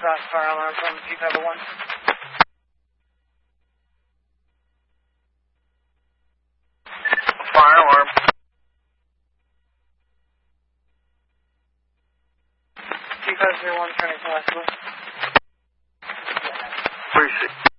fast fire alarm from G501. Fire alarm. G501 turning to West Blue. 36.